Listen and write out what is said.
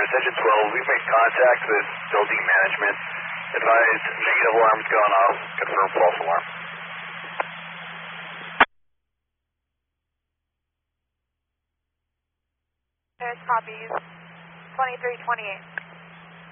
Ascension 12, we've made contact with building management. Advised negative alarm's gone off. Confirm false alarm. There's copies. 2328.